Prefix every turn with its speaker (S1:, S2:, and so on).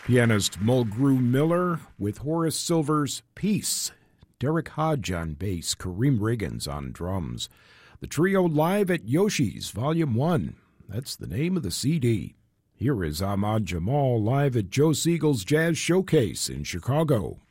S1: Pianist Mulgrew Miller with Horace Silver's Peace. Derek Hodge on bass, Kareem Riggins on drums. The trio live at Yoshi's Volume 1. That's the name of the CD. Here is Ahmad Jamal live at Joe Siegel's Jazz Showcase in Chicago.